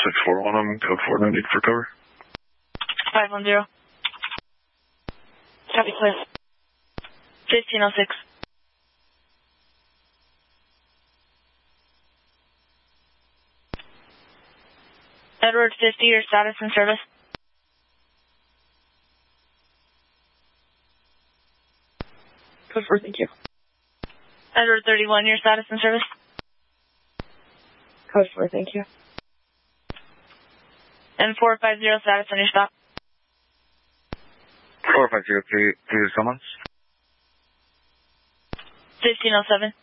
641, I'm code 490 for cover. 510. Copy, clear. 1506. Edward 50, your status and service. Code 4, thank you. Edward 31, your status and service. Code 4, thank you. And 450, status on your stop. 450, please summons. 1507.